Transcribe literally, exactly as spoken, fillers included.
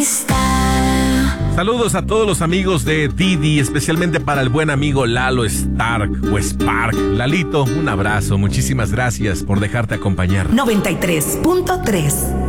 Saludos a todos los amigos de Didi, especialmente para el buen amigo Lalo Stark o Spark. Lalito, un abrazo, muchísimas gracias por dejarte acompañar. noventa y tres punto tres